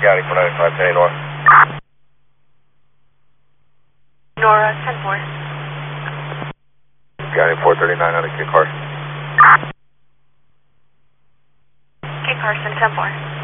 County 495, 10 Nora. Nora, 10-4. County 439 out of Kit Carson. Kit Carson, 10-4.